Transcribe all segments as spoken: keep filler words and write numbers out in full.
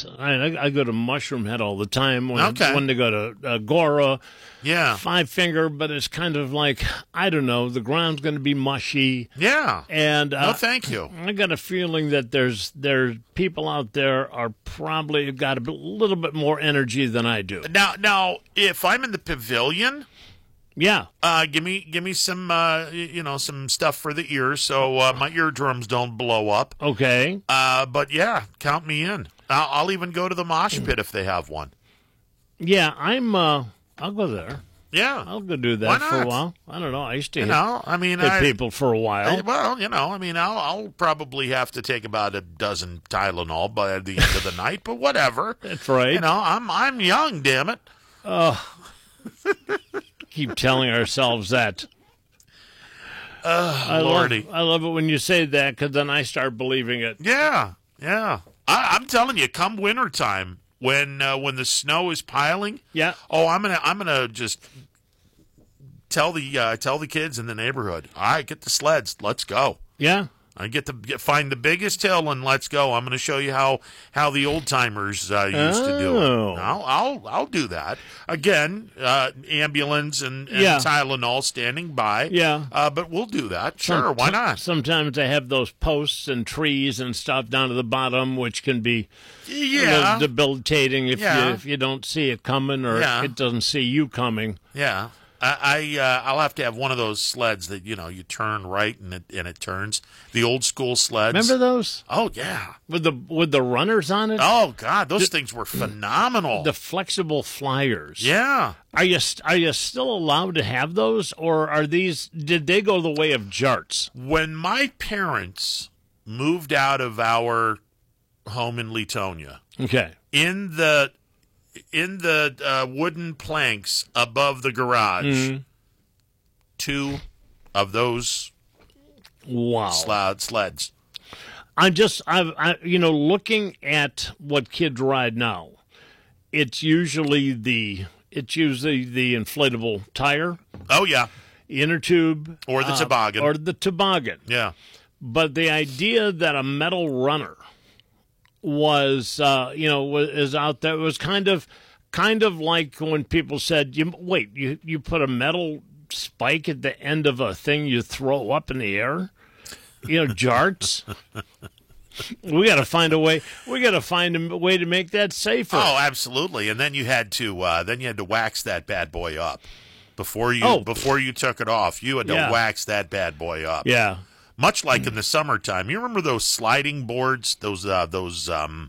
Yes, I, I go to Mushroom Head all the time. When, Okay. when they go to uh, Gora, Yeah. Five Finger, but it's kind of like, I don't know, the ground's going to be mushy. Yeah. And uh, No, thank you. I got a feeling that there's there's people out there are probably got a bit- little bit more energy than I do. Now, now, if I'm in the pavilion, Yeah. uh, give me give me some uh, y- you know some stuff for the ears so uh, my eardrums don't blow up. Okay. Uh, but yeah, count me in. I'll, I'll even go to the mosh pit if they have one. Yeah, I'm. Uh, I'll go there. Yeah. I'll go do that Why for a not? while. I don't know. I used to You hit, know, I mean, hit I, people for a while. I- well, you know, I mean, I'll, I'll probably have to take about a dozen Tylenol by the end of the night, but whatever. That's right. You know, I'm I'm young, damn it. Keep telling ourselves that. Uh, I Lordy. love, I love it when you say that because then I start believing it. Yeah, yeah. I, I'm telling you, come wintertime, when uh, when the snow is piling, Yeah. oh, I'm gonna I'm gonna just tell the uh, tell the kids in the neighborhood. All right, get the sleds. Let's go. Yeah. I get to get, find the biggest hill and let's go. I'm going to show you how, how the old timers uh, used to do it. Oh. I'll I'll I'll do that again. Uh, ambulance and, and Yeah. Tylenol standing by. Yeah. uh, but we'll do that. Sure, Some- why not? Sometimes they have those posts and trees and stuff down to the bottom, which can be a Yeah, little debilitating if Yeah. you if you don't see it coming or Yeah. it doesn't see you coming. yeah. I, I uh, I'll have to have one of those sleds that you know you turn right and it and it turns. The old school sleds. Remember those Oh yeah. with the with the runners on it? Oh God, those things were phenomenal. The flexible flyers. yeah. Are you st- are you still allowed to have those, or are these? Did they go the way of jarts? When my parents moved out of our home in Letonia, Okay. in the in the uh, wooden planks above the garage, Mm-hmm. two of those Wow. sled sleds. I'm just, I've, I, you know, looking at what kids ride now. It's usually the, it's usually the inflatable tire, Oh yeah, inner tube, or the uh, toboggan. or the toboggan. yeah, But the idea that a metal runner was, uh, you know, was is out there was kind of, kind of like when people said, "You wait, you you put a metal spike at the end of a thing you throw up in the air." You know, jarts. We got to find a way. We got to find a way to make that safer. Oh, absolutely. And then you had to uh, then you had to wax that bad boy up before you Oh. before you took it off. You had to Yeah. wax that bad boy up. Yeah. Much like in the summertime. You remember those sliding boards? Those uh, those um,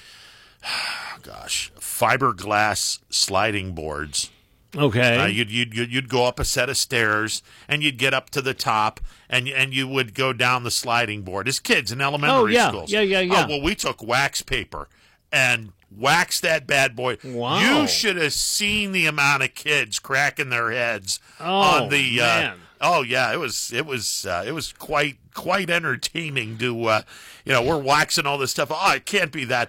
gosh, fiberglass sliding boards. Okay. Uh, you'd, you'd you'd you'd go up a set of stairs and you'd get up to the top and and you would go down the sliding board as kids in elementary Oh, yeah. schools. Yeah, yeah, yeah. Oh, well, we took wax paper and waxed that bad boy. Wow. You should have seen the amount of kids cracking their heads Oh, on the. Uh, man. oh yeah, it was it was uh, it was quite quite entertaining to uh, you know we're waxing all this stuff. Oh, it can't be that.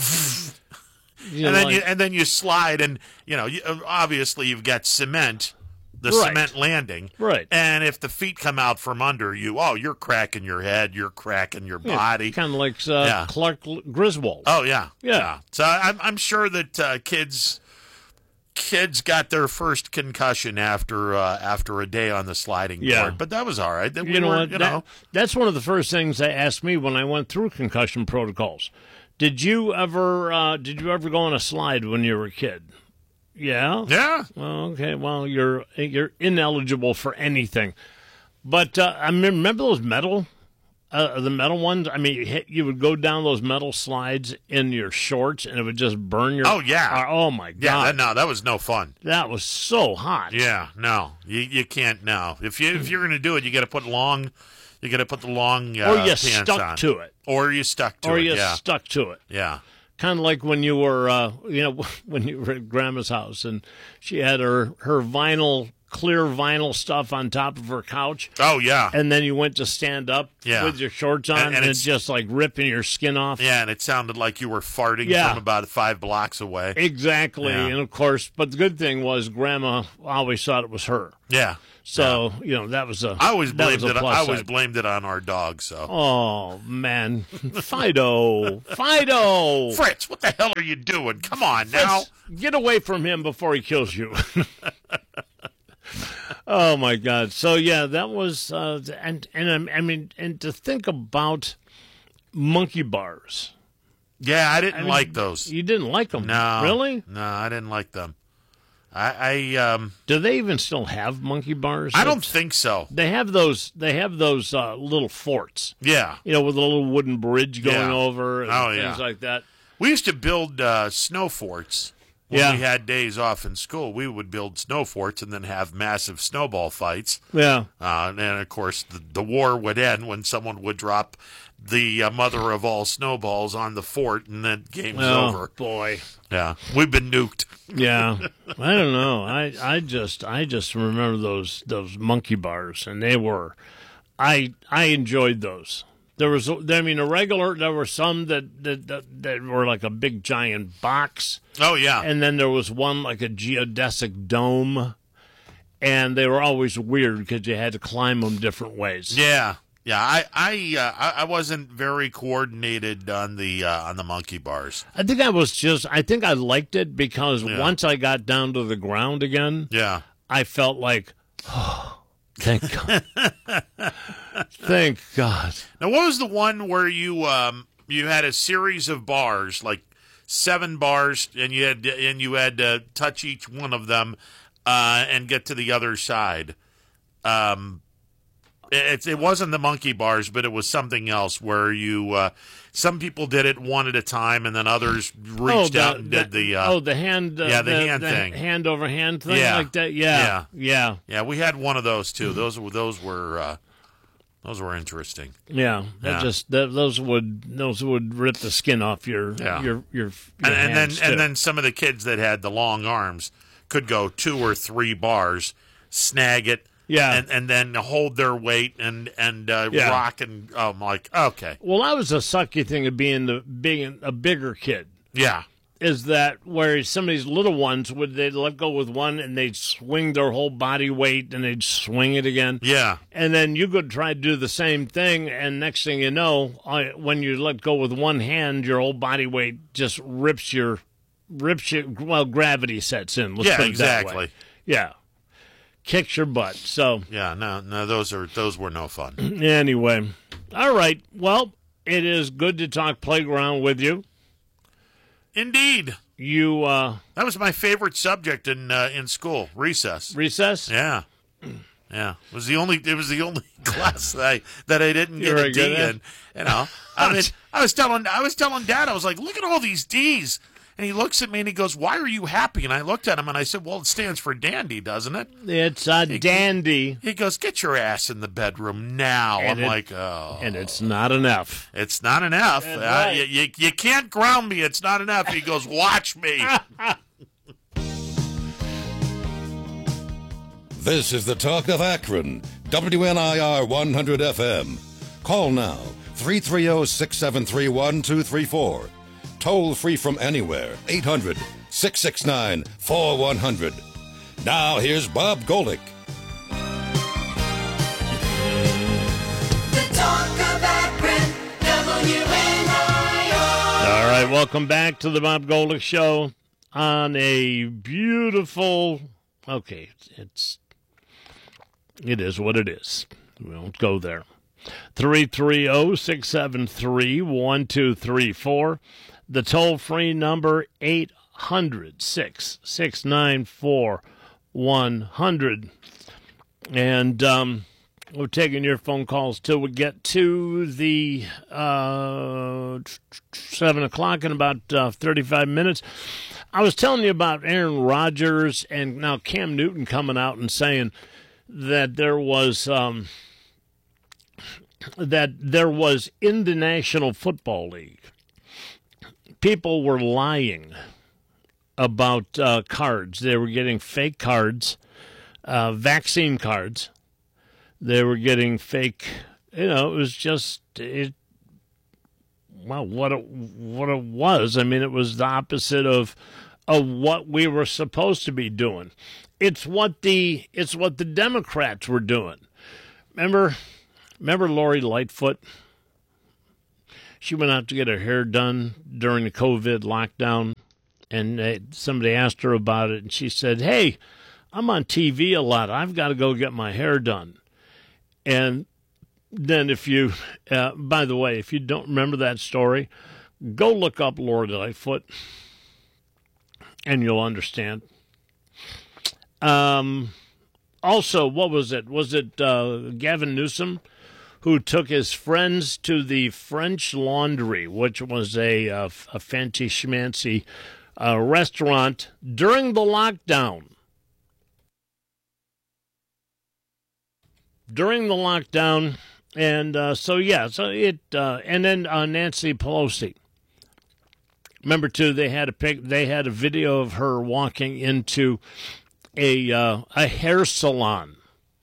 You and then like- you and then you slide, and you know, you, obviously you've got cement, the Right. cement landing, Right. And if the feet come out from under you, oh, you're cracking your head, you're cracking your body. kind of like uh, Yeah. Clark L- Griswold. Oh yeah, Yeah. So I'm I'm sure that uh, kids kids got their first concussion after uh, after a day on the sliding Yeah. board, but that was all right. That we You know were, what? You That- know, that's one of the first things they asked me when I went through concussion protocols. Did you ever uh, did you ever go on a slide when you were a kid? Yeah. yeah. Well, okay. Well, you're you're ineligible for anything. But uh, I mean, remember those metal, uh, the metal ones. I mean, you, hit, you would go down those metal slides in your shorts, and it would just burn your. Oh, yeah. uh, oh my Yeah, god. that, no, that was no fun. That was so hot. Yeah, no, you you can't. No, if you if you're gonna do it, you got to put long, you got to put the long uh, Or you pants stuck on. to it. or you stuck to Or it. you yeah, stuck to it. yeah, Kind of like when you were, uh, you know, when you were at Grandma's house and she had her, her vinyl clear vinyl stuff on top of her couch. Oh, yeah. And then you went to stand up Yeah. with your shorts on, And- and, and it's, it's- just like ripping your skin off. Yeah, and it sounded like you were farting Yeah. from about five blocks away. Exactly. Yeah. And, of course, but the good thing was Grandma always thought it was her. Yeah. So, you know, that was a I always that blamed was a it. plus I always side. blamed it on our dog. So, Oh, man. Fido. Fido. Fritz, what the hell are you doing? Come on now. Fritz, get away from him before he kills you. Oh, my God. So, yeah, that was, uh, and, and I mean, and to think about monkey bars. Yeah, I didn't I mean, like those. You didn't like them? No, Really? No, I didn't like them. I, I, um, Do they even still have monkey bars? I don't think so. They have those. They have those uh, little forts, Yeah, you know, with a little wooden bridge going Yeah. over and Oh, things yeah. like that. we used to build uh, snow forts when Yeah. we had days off in school. We would build snow forts and then have massive snowball fights. Yeah, Uh, and of course, the, the war would end when someone would drop the uh, mother of all snowballs on the fort, and then game's oh over. boy, Yeah, we've been nuked. yeah. I don't know. I, I just I just remember those those monkey bars, and they were, I I enjoyed those. There was, I mean, a regular. There were some that that that, that were like a big giant box. Oh yeah, And then there was one like a geodesic dome, and they were always weird because you had to climb them different ways. yeah, yeah. I I, uh, I I wasn't very coordinated on the uh, on the monkey bars. I think I was just, I think I liked it because Yeah. once I got down to the ground again, Yeah, I felt like, oh, thank God. Thank God. Now, what was the one where you um you had a series of bars, like seven bars, and you had and you had to touch each one of them uh, and get to the other side? Um, it it wasn't the monkey bars, but it was something else where you. Uh, some people did it one at a time, and then others reached the, out and did the. Uh, oh, the hand. Uh, yeah, the hand thing. Hand over hand thing Yeah. like that. Yeah. Yeah. yeah, we had one of those too. Those were those were uh, those were interesting. Yeah. That Yeah. just, that, those would, those would rip the skin off your, Yeah. your, your, your And, and then hands, too. and then some of the kids that had the long arms could go two or three bars, snag it, Yeah. and and then hold their weight and and uh, Yeah. rock and oh, I'm like okay, Well, that was a sucky thing of being the being a bigger kid. yeah, Is that where some of these little ones would they let go with one and they'd swing their whole body weight and they'd swing it again, yeah, and then you could try to do the same thing, and next thing you know, I, when you let go with one hand, your whole body weight just rips your rips your well gravity sets in. Let's yeah, put it that exactly. way. Yeah, kicks your butt. So Yeah, no, no, those are those were no fun. anyway, all right. Well, it is good to talk playground with you. Indeed, You uh, that was my favorite subject in uh, in school, recess. recess. Yeah, yeah, it was the only it was the only class that I that I didn't You're get a very good D at in. You know, I mean, I was telling I was telling Dad, I was like, look at all these D's. And he looks at me and he goes, "Why are you happy?" And I looked at him and I said, "Well, it stands for dandy, doesn't it?" It's a dandy, He goes, "Get your ass in the bedroom now." And I'm it- like, "Oh, and it's not enough. it's not enough. That's Uh, right. you, you, you can't ground me. It's not enough." He goes, "Watch me." This is the talk of Akron, W N I R one hundred F M. Call now, three three zero, six seven three, one two three four. Toll free from anywhere, eight hundred, six six nine, four one zero zero. Now here's Bob Golick. The talk of Akron, W N I R. All right, welcome back to the Bob Golick Show on a beautiful. Okay, it's it is what it is. We won't go there. three three zero, six seven three, one two three four. The toll-free number, eight hundred, six six nine four, one hundred. And um, we're taking your phone calls till we get to the uh, seven o'clock in about uh, thirty-five minutes. I was telling you about Aaron Rodgers and now Cam Newton coming out and saying that there was um, that there was in the National Football League, people were lying about uh, cards. They were getting fake cards uh, vaccine cards. They were getting fake. You know, it was just it. Well, what it, what it was. I mean, it was the opposite of of what we were supposed to be doing. It's what the it's what the Democrats were doing. Remember, remember Lori Lightfoot? She went out to get her hair done during the COVID lockdown, and uh, somebody asked her about it, and she said, "Hey, I'm on T V a lot. I've got to go get my hair done." And then if you, uh, by the way, if you don't remember that story, go look up Lori Lightfoot, and you'll understand. Um, also, what was it? Was it uh, Gavin Newsom who took his friends to the French Laundry, which was a, a, a fancy schmancy uh, restaurant during the lockdown? During the lockdown, and uh, so, yeah, so it, uh, and then uh, Nancy Pelosi. Remember, too, they had a pic, they had a video of her walking into a uh, a hair salon.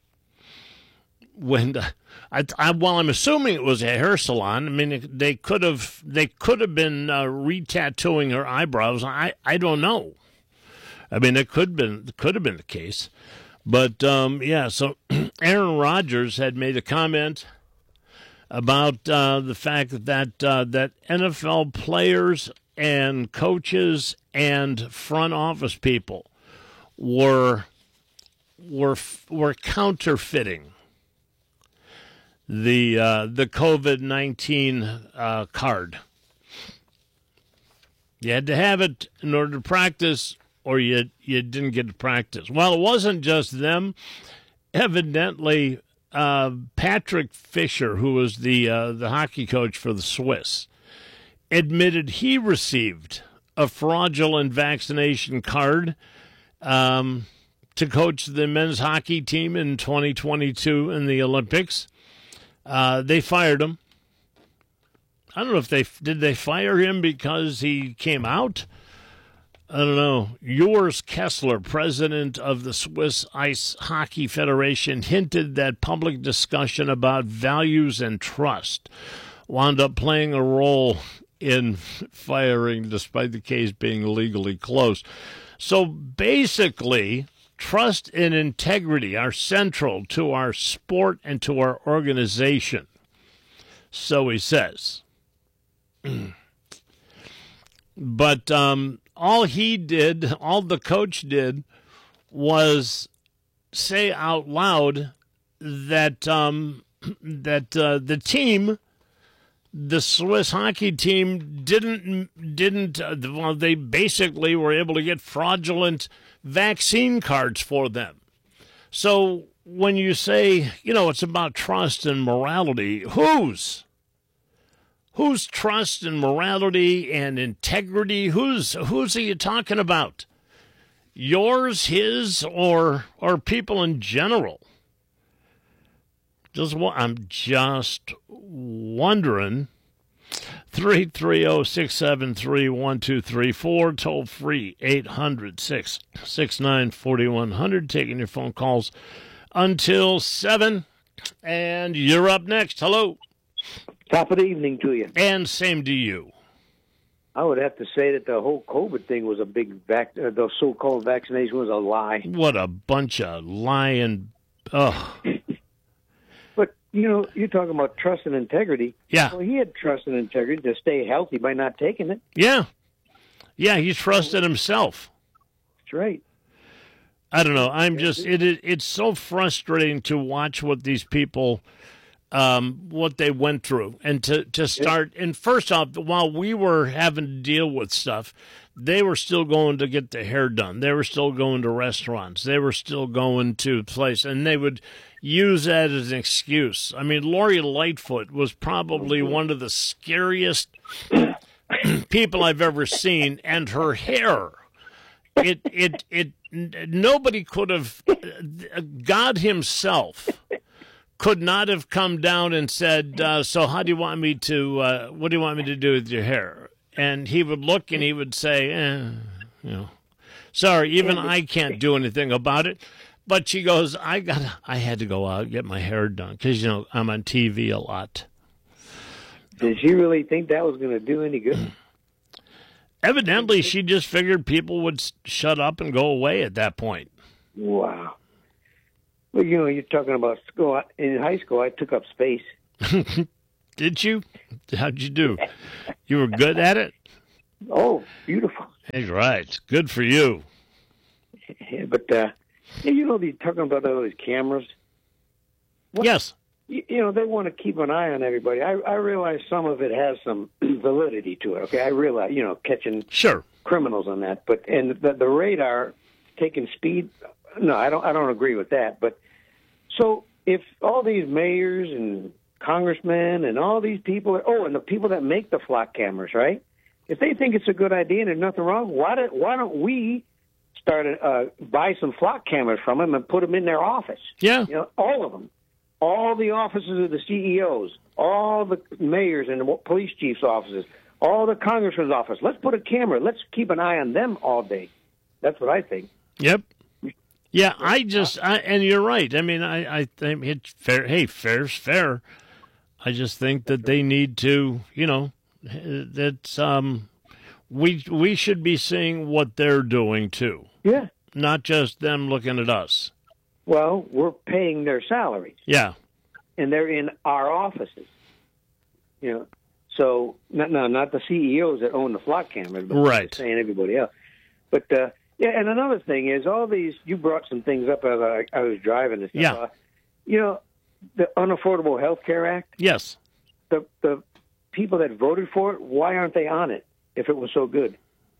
When uh, I, I, well, I'm assuming it was a hair salon. I mean, they could have they could have been uh, re-tattooing her eyebrows. I, I don't know. I mean, it could been could have been the case, but um, yeah. So Aaron Rodgers had made a comment about uh, the fact that uh, that N F L players and coaches and front office people were were were counterfeiting the uh, the COVID nineteen uh, card. You had to have it in order to practice, or you you didn't get to practice. Well, it wasn't just them. Evidently, uh, Patrick Fisher, who was the uh, the hockey coach for the Swiss, admitted he received a fraudulent vaccination card um, to coach the men's hockey team in twenty twenty-two in the Olympics. Uh, they fired him. I don't know if they did they fire him because he came out. I don't know. Urs Kessler, president of the Swiss Ice Hockey Federation, hinted that public discussion about values and trust wound up playing a role in firing, despite the case being legally closed. So basically, trust and integrity are central to our sport and to our organization. So he says. But um, all he did, all the coach did, was say out loud that um, that uh, the team, the Swiss hockey team, didn't didn't. Uh, well, they basically were able to get fraudulent vaccine cards for them. So when you say, you know, it's about trust and morality, whose? Whose trust and morality and integrity? Who's who's are you talking about? Yours, his, or or people in general? Just I'm just wondering. three three zero, six seven three, one two three four, toll free eight hundred, six six nine, four one zero zero, taking your phone calls until seven. And you're up next. Hello. Top of the evening to you. And same to you. I would have to say that the whole COVID thing was a big vac. Uh, the so-called vaccination was a lie. What a bunch of lying. Ugh. But, you know, you're talking about trust and integrity. Yeah. Well, he had trust and integrity to stay healthy by not taking it. Yeah. Yeah, he trusted himself. That's right. I don't know. I'm just, it, it it's so frustrating to watch what these people, um, what they went through. And to, to start, and first off, while we were having to deal with stuff, they were still going to get their hair done. They were still going to restaurants. They were still going to places. And they would use that as an excuse. I mean, Lori Lightfoot was probably one of the scariest people I've ever seen. And her hair, it, it, it, nobody could have, God himself could not have come down and said, uh, so how do you want me to, uh, what do you want me to do with your hair? And he would look and he would say, eh, you know, sorry, even I can't do anything about it. But she goes, I got, I had to go out and get my hair done because you know I'm on T V a lot. Did she really think that was going to do any good? Evidently, she just figured people would s- shut up and go away at that point. Wow. Well, you know, you're talking about school. In high school, I took up space. Did you? How'd you do? You were good at it? Oh, beautiful. That's right. Good for you. Yeah, but, uh, you know, you're talking about all these cameras. What? Yes. You, you know, they want to keep an eye on everybody. I, I realize some of it has some validity to it, okay? I realize, you know, catching Sure. criminals on that. But, and the, the radar taking speed, no, I don't, I don't agree with that. But, so if all these mayors and congressmen and all these people, oh, and the people that make the flock cameras, right? If they think it's a good idea and there's nothing wrong, why don't why don't we start a, uh, buy some flock cameras from them and put them in their office? Yeah. You know, all of them, all the offices of the C E Os, all the mayors and the police chiefs' offices, all the congressman's office. Let's put a camera. Let's keep an eye on them all day. That's what I think. Yep. Yeah, I just, I, and you're right. I mean, I, I think it's fair. Hey, fair's fair. I just think that they need to, you know, that's, um, we, we should be seeing what they're doing too. Yeah. Not just them looking at us. Well, we're paying their salaries, Yeah. and they're in our offices. You know, so no, no, not the C E Os that own the flock cameras, but Right. I'm just saying everybody else. But uh, yeah, and another thing is all these. You brought some things up as I, I was driving and stuff. Yeah. Uh, you know, the Unaffordable Health Care Act. Yes. The the people that voted for it, why aren't they on it if it was so good?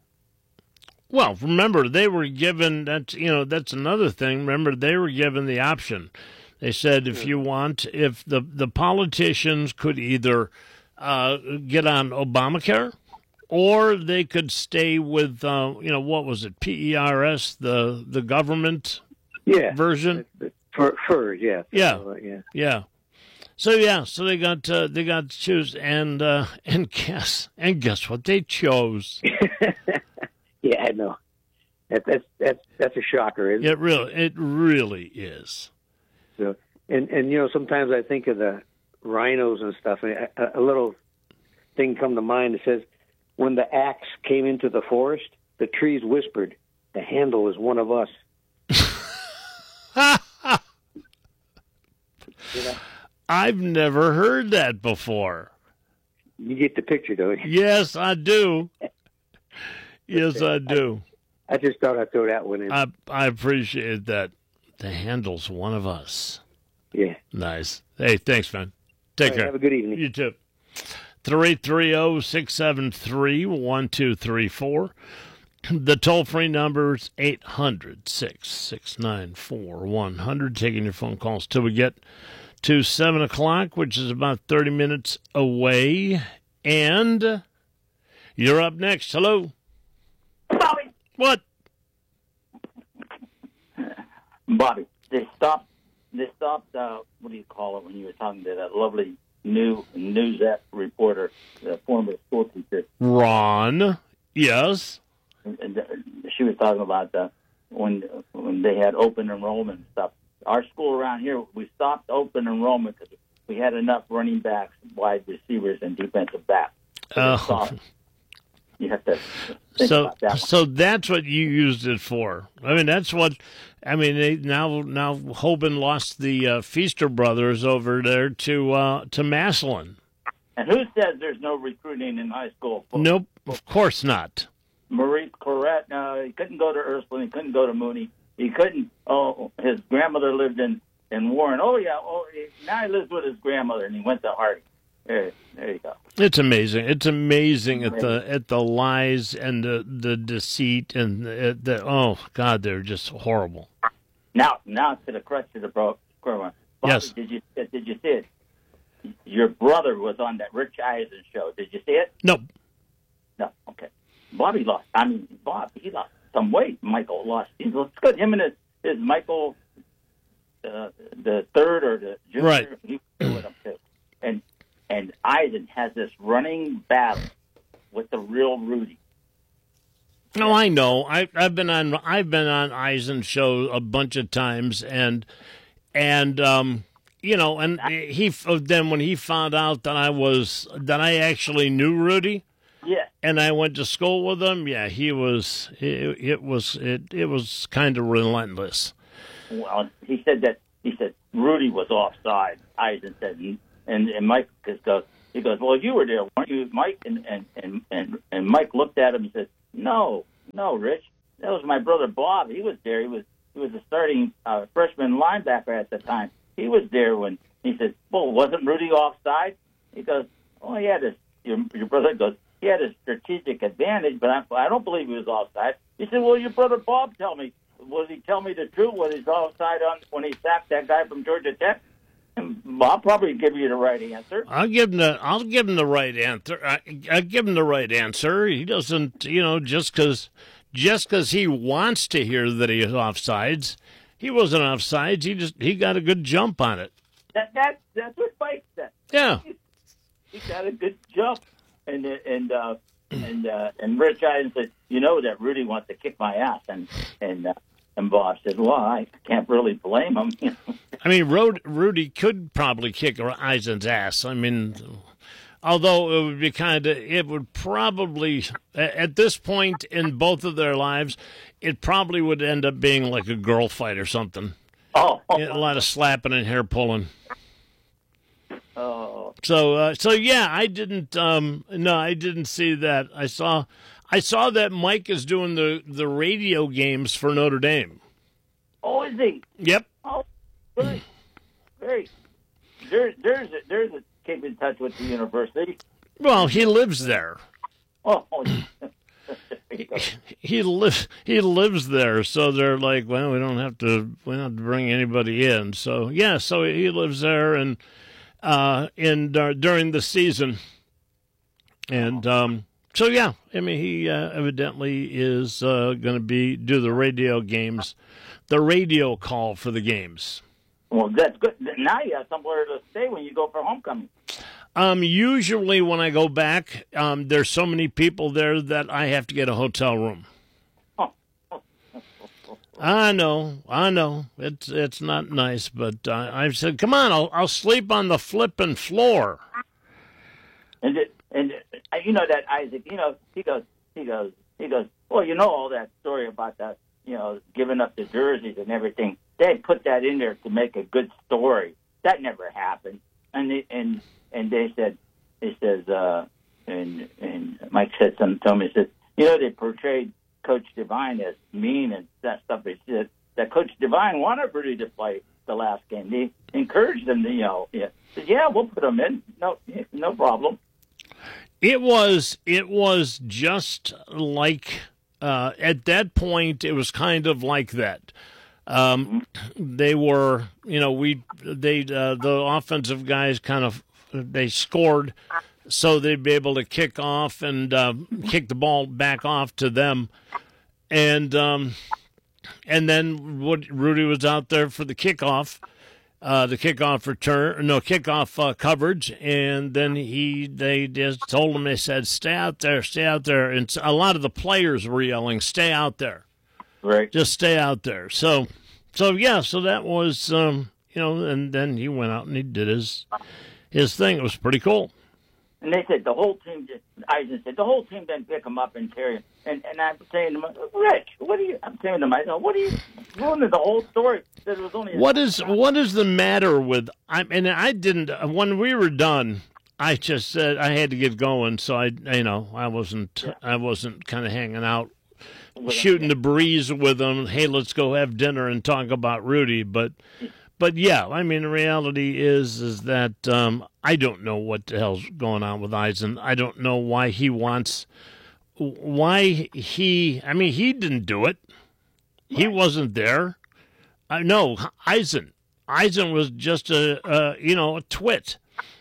Well, remember, they were given, that's, you know, that's another thing. Remember, they were given the option. They said, if you want, if the, the politicians could either uh, get on Obamacare or they could stay with, uh, you know, what was it, P E R S, the, the government Yeah, version? for furs, yeah, Yeah. Uh, yeah. Yeah. So, yeah, so they got uh, they got to choose, and uh, and guess, and guess what they chose? Yeah, I know. That, that's that's that's a shocker, isn't it? It really, it really is. So, and and you know, sometimes I think of the rhinos and stuff. And a, a little thing come to mind that says, "When the axe came into the forest, the trees whispered, 'The handle is one of us.'" You know, I've never heard that before. you get the picture, don't you? Yes, I do. Yes, I do. I just thought I'd throw that one in. I I appreciate that. The handle's one of us. yeah. Nice. Hey, thanks, man. Take All right, care. have a good evening. You too. three three zero, six seven three, one two three four. The toll-free number is eight hundred, six six nine four, one hundred. Taking your phone calls till we get to seven o'clock, which is about thirty minutes away. And you're up next. Hello. Bobby, What? Bobby, they stopped. They stopped. Uh, what do you call it when you were talking to that lovely new newsette reporter, the former school teacher? Ron. Yes. And, and, uh, she was talking about the when when they had open enrollment stuff. Our school around here, we stopped open enrollment because we had enough running backs, wide receivers, and defensive backs. So Oh. they stopped. You have to think So, about that one. so that's what you used it for. I mean, that's what. I mean, they, now now Hoban lost the uh, Feaster brothers over there to uh, to Massillon. And who says there's no recruiting in high school? Nope, of course not. Maurice Corrett, no, he couldn't go to Ursuline, he couldn't go to Mooney, he couldn't. Oh, his grandmother lived in in Warren. Oh yeah, oh he, now he lives with his grandmother, and he went to Harding. There, there you go. It's amazing. It's amazing at the at the lies and the the deceit and the, the oh God, they're just horrible. Now, now to the crutch of the bro. Bobby, Yes. Did you did you see it? Your brother was on that Rich Eisen show. Did you see it? Nope. No. Okay. Bobby lost. I mean, Bob, he lost some weight. Michael lost. He looks good. Him and his, his Michael, uh, the third or the junior, Right. he was with him too. And and Eisen has this running battle with the real Rudy. No, I know. I, I've been on. I've been on Eisen's show a bunch of times, and and um, you know, and he then when he found out that I was that I actually knew Rudy, Yeah. and I went to school with him. Yeah, he was. It, it was. It it was kind of relentless. Well, he said that he said Rudy was offside. Eisen said, and and, and Mike just goes. He goes, well, you were there, weren't you, Mike? And and and and, and Mike looked at him and said, no, no, Rich, that was my brother Bob. He was there. He was he was a starting uh, freshman linebacker at the time. He was there when he said, well, wasn't Rudy offside? He goes, oh, he had a, your, your brother goes, he had a strategic advantage, but I, I don't believe he was offside. He said, well, your brother Bob tell me, was he tell me the truth? Was he offside on when he sacked that guy from Georgia Tech? And I'll probably give you the right answer. I'll give him the. I'll give him the right answer. I, I'll give him the right answer. He doesn't, you know, just because just because he wants to hear that he is offsides. He wasn't offsides. He just he got a good jump on it. That that that's what Mike said. Yeah, He got a good jump, and and uh, and uh, and Rich Eisen said, you know that Rudy wants to kick my ass, and and uh, and Bob said, well, I can't really blame him. You know? I mean, Rod, Rudy could probably kick Eisen's ass. I mean, although it would be kind of, it would probably, at this point in both of their lives, it probably would end up being like a girl fight or something. Oh, A lot of slapping and hair pulling. oh, So, uh, so yeah, I didn't. Um, no, I didn't see that. I saw, I saw that Mike is doing the the radio games for Notre Dame. oh, is he? Yep. Oh, very, very. There, there's a, there's a keep in touch with the university. Well, he lives there. Oh, oh there you go. He lives. He lives there, so they're like, well, we don't have to. We don't have to bring anybody in. So yeah, so he lives there, and uh, in uh, during the season, and um, so yeah, I mean, he uh, evidently is uh, going to be do the radio games, the radio call for the games. Well, that's good. Now you have somewhere to stay when you go for homecoming. Um, usually when I go back, um, there's so many people there that I have to get a hotel room. Oh. I know, I know. It's it's not nice, but uh, I've said, come on, I'll I'll sleep on the flipping floor. And it, and it, you know that Isaac, you know, he goes, he goes, he goes. Well, you know all that story about that, you know, giving up the jerseys and everything. They put that in there to make a good story. That never happened. And they, and and they said, he says, uh, and and Mike said something to me. He said, you know, they portrayed Coach Devine as mean and that stuff. He said that Coach Devine wanted Rudy to play the last game. They encouraged him to, you know, yeah. Said, yeah, we'll put him in. No, no problem. It was it was just like uh, at that point it was kind of like that. Um, they were, you know, we they uh, the offensive guys kind of they scored, so they'd be able to kick off and uh, kick the ball back off to them, and um, and then what Rudy was out there for the kickoff, uh, the kickoff return, no kickoff uh, coverage, and then he they just told him, they said, stay out there, stay out there, and a lot of the players were yelling, stay out there. Right. Just stay out there. So, so yeah, so that was, um, you know, and then he went out and he did his his thing. It was pretty cool. And they said the whole team, just, Eisen said, the whole team didn't pick him up and carry him. And, and I'm saying to him, Rich, what are you, I'm saying to myself, what are you ruining the whole story? That it was only What is, what is the matter with, I and I didn't, when we were done, I just said I had to get going. So I, you know, I wasn't, Yeah. I wasn't kind of hanging out, shooting the breeze with them. Hey, let's go have dinner and talk about Rudy. But, but yeah, I mean, the reality is, is that um, I don't know what the hell's going on with Eisen. I don't know why he wants, why he. I mean, he didn't do it. He wasn't there. I know Eisen. Eisen was just a, a you know, a twit.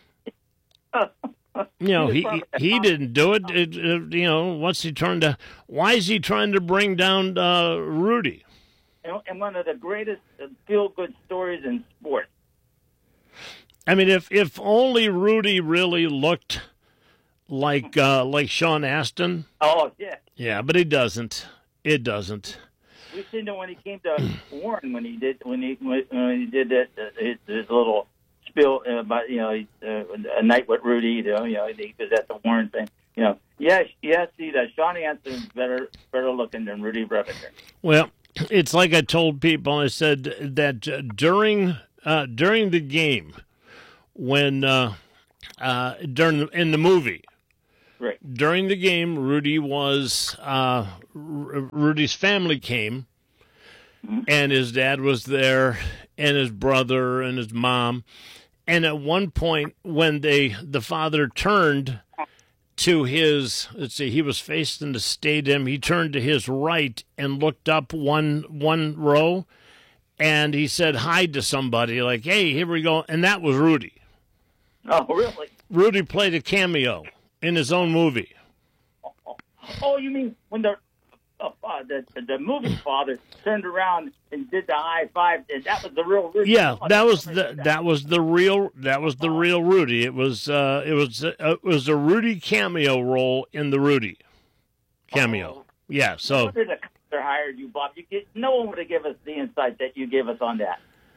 You know, he he didn't do it. It, it. You know, what's he trying to? Why is he trying to bring down uh, Rudy? And one of the greatest feel-good stories in sports. I mean, if if only Rudy really looked like uh, like Sean Astin. Oh, yeah. Yeah, but he doesn't. It doesn't. We've seen it when he came to Warren when he did when he when he did that uh, his, his little spill uh, about you know uh, a night with Rudy. You know, you know he was at the Warren thing. You know, yes, yes. See that Sean Anson's better better looking than Rudy Brevender. Well, it's like I told people. I said that uh, during uh, during the game when uh, uh, during the, in the movie. Right. During the game, Rudy was uh, R- Rudy's family came, mm-hmm. and his dad was there, and his brother and his mom. And at one point, when they the father turned to his, let's see, he was facing the stadium. He turned to his right and looked up one one row, and he said hi to somebody, like, "Hey, here we go." And that was Rudy. Oh, really? Rudy played a cameo in his own movie. Oh, oh you mean when the, uh, uh, the the movie father turned around and did the high five? And that was the real Rudy. Yeah, that was the that was the real that was the real Rudy. It was uh, it was uh, it was a Rudy cameo role in the Rudy cameo. Oh. Yeah, so. Who did the actor hired you, Bob? You get, no one would have given us the insight that you gave us on that.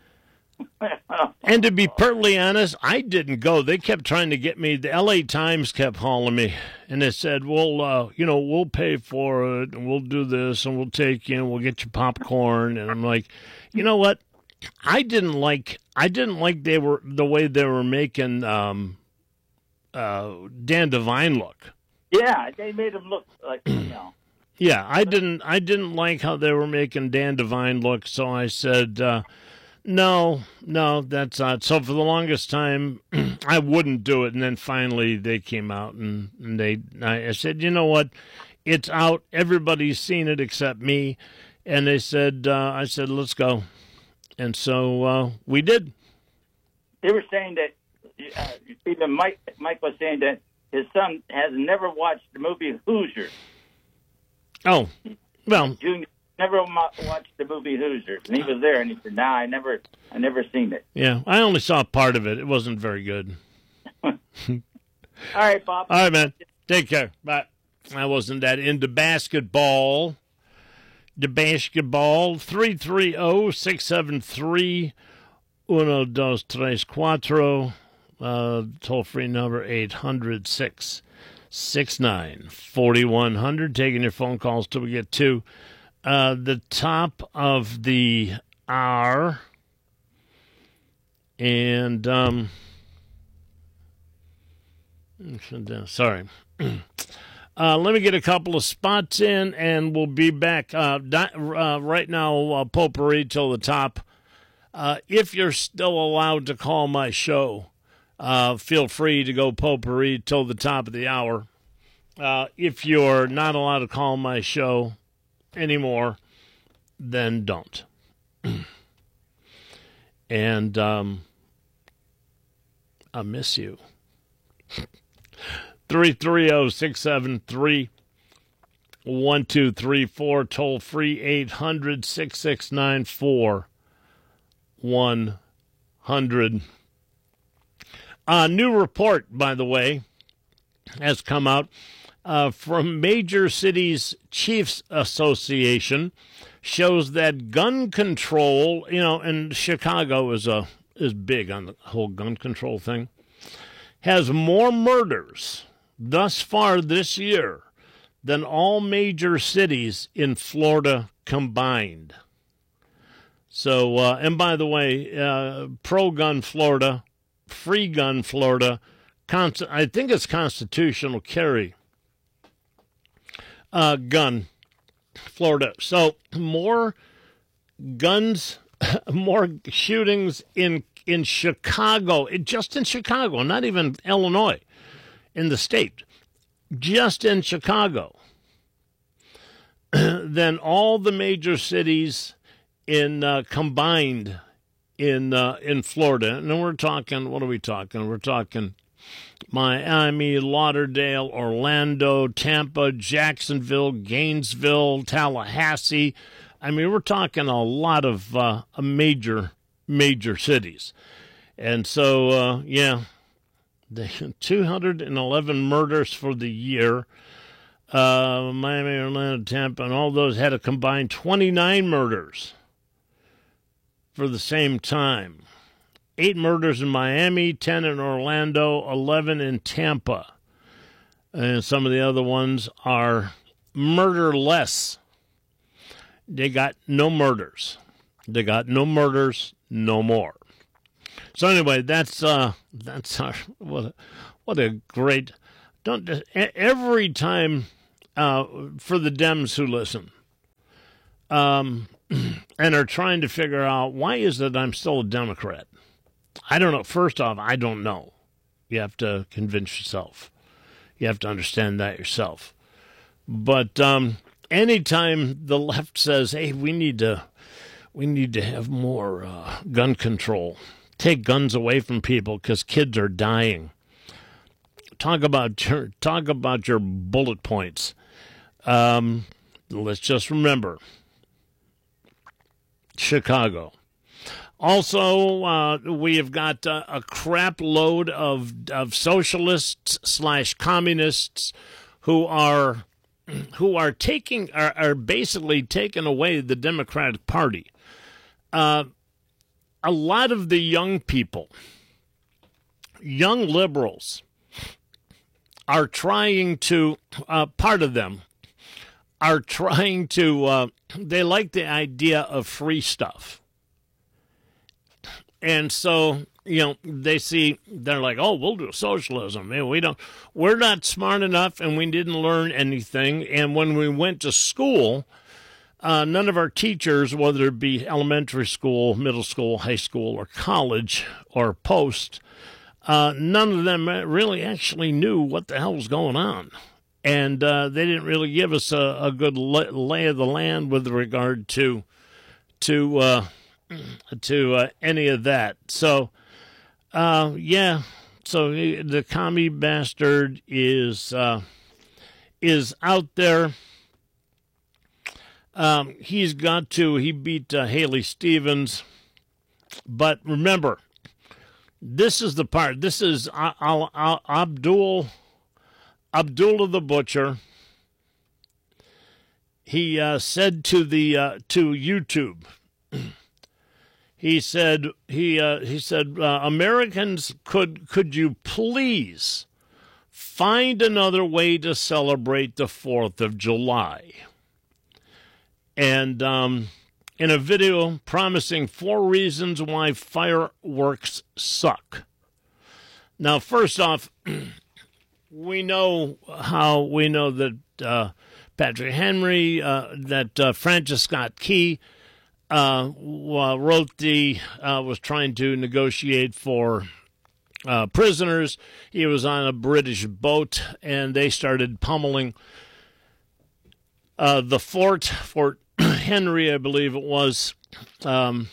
And to be perfectly honest, I didn't go. They kept trying to get me. The L A Times kept calling me, and they said, well, uh, you know, we'll pay for it, and we'll do this, and we'll take you, and we'll get you popcorn. And I'm like, you know what? I didn't like I didn't like they were the way they were making um, uh, Dan Devine look. Yeah, they made him look like, you know. Yeah, I didn't I didn't like how they were making Dan Devine look, so I said, uh, no, no, that's not. So for the longest time, I wouldn't do it. And then finally they came out and, and they, I, I said, you know what? It's out. Everybody's seen it except me. And they said, uh, I said, let's go. And so uh, we did. They were saying that, uh, even Mike, Mike was saying that his son has never watched the movie Hoosiers. Oh, well. Junior never watched the movie Hoosiers, and he was there, and he said, "Nah, I never, I never seen it." Yeah, I only saw part of it. It wasn't very good. All right, Bob. All right, man. Take care. Bye. I wasn't that into basketball. The basketball, three three zero, six seven three, uno, dos, tres, cuatro. Uh, toll-free number, eight hundred, six six nine, four one zero zero. Taking your phone calls till we get to uh, the top of the hour. And, um, sorry. Uh, let me get a couple of spots in, and we'll be back. Uh, di- uh, right now, uh, potpourri till the top. Uh, if you're still allowed to call my show, uh, feel free to go potpourri till the top of the hour. Uh, if you're not allowed to call my show anymore, then don't. And um, I miss you. three three zero, six seven three, one two three four, toll free eight hundred, six six nine, four one hundred. A new report, by the way, has come out uh, from Major Cities Chiefs Association, shows that gun control, you know, and Chicago is a is big on the whole gun control thing, has more murders thus far this year than all major cities in Florida combined. So, uh, and by the way, uh, pro-gun Florida, free-gun Florida, const- I think it's constitutional carry uh, gun Florida. So more guns, more shootings in in Chicago, just in Chicago, not even Illinois, in the state, just in Chicago, than all the major cities in uh, combined in uh, in Florida. And we're talking, what are we talking? We're talking Miami, Lauderdale, Orlando, Tampa, Jacksonville, Gainesville, Tallahassee. I mean, we're talking a lot of uh, major, major cities. And so, uh, yeah, the two hundred eleven murders for the year. Uh, Miami, Orlando, Tampa, and all those had a combined twenty-nine murders for the same time. Eight murders in Miami, ten in Orlando, eleven in Tampa. And some of the other ones are murderless. They got no murders. They got no murders, no more. So anyway, that's uh, that's our, what a, what a great. Don't every time. Uh, for the Dems who listen, um, and are trying to figure out why is it I'm still a Democrat. I don't know. First off, I don't know. You have to convince yourself. You have to understand that yourself. But um, anytime the left says, "Hey, we need to, we need to have more uh, gun control, take guns away from people because kids are dying," talk about your talk about your bullet points. Um, let's just remember Chicago. Also, uh, we have got uh, a crap load of of socialists slash communists who are who are taking are, are basically taking away the Democratic Party. Uh, a lot of the young people, young liberals, are trying to. Uh, part of them. are trying to, uh, they like the idea of free stuff. And so, you know, they see, they're like, oh, we'll do socialism. Man, we don't, we're not smart enough and we didn't learn anything. And when we went to school, uh, none of our teachers, whether it be elementary school, middle school, high school, or college, or post, uh, none of them really actually knew what the hell was going on. And uh, they didn't really give us a, a good lay of the land with regard to to uh, to uh, any of that. So, uh, yeah. So the commie bastard is uh, is out there. Um, he's got to. He beat uh, Haley Stevens, but remember, this is the part. This is Al- Al- Al- Abdul. Abdullah the Butcher, he uh, said to the uh, to YouTube, he said he uh, he said uh, Americans, could could you please find another way to celebrate the Fourth of July? And um, in a video promising four reasons why fireworks suck. Now, first off. We know how we know that uh, Patrick Henry, uh, that uh, Francis Scott Key uh, wrote the uh, was trying to negotiate for uh, prisoners. He was on a British boat, and they started pummeling uh, the fort, Fort Henry, I believe it was, um,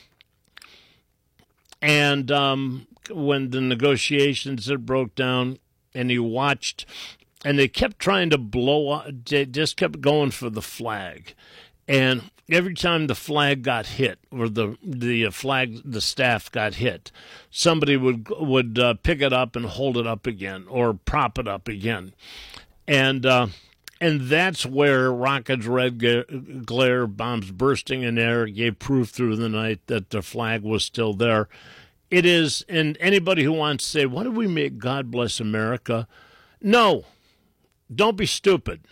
and um, when the negotiations had broke down. And he watched, and they kept trying to blow up, they just kept going for the flag. And every time the flag got hit, or the the flag, the staff got hit, somebody would would uh, pick it up and hold it up again, or prop it up again. And uh, and that's where rockets, red glare, bombs bursting in air gave proof through the night that the flag was still there. It is, and anybody who wants to say, why do we make God Bless America? No, don't be stupid.